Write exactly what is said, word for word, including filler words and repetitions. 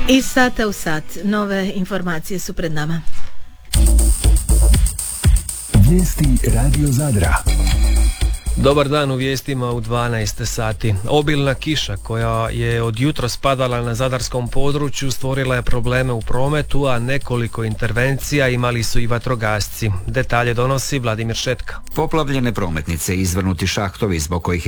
Iz sata u sat nove informacije su pred nama. Vijesti Radio Zadra. Dobar dan u vijestima u dvanaest sati. Obilna kiša koja je od jutros padala na zadarskom području stvorila je probleme u prometu, a nekoliko intervencija imali su i vatrogasci. Detalje donosi Vladimir Šetka. Poplavljene prometnice i izvrnuti šahtovi zbog kojih